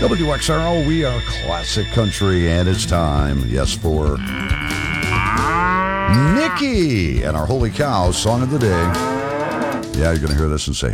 WXRO, we are classic country, and it's time, yes, for Nikki and our Holy Cow song of the day. Yeah, you're going to hear this and say,